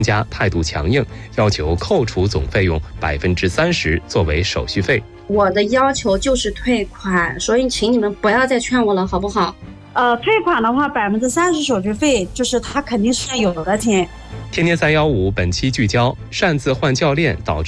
家态度强硬，要求扣除总费用30%作为手续费。 我的要求就是退款，所以请你们不要再劝我了，好不好？ 退款的话，30%手续费，就是他肯定是有的钱。 天天315本期聚焦：擅自换教练导致